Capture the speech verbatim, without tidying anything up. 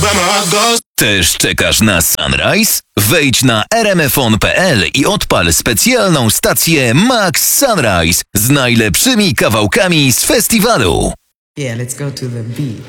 where my heart goes. Też czekasz na Sunrise? Wejdź na r m f on kropka p l i odpal specjalną stację Max Sunrise z najlepszymi kawałkami z festiwalu. Yeah, let's go to the beach.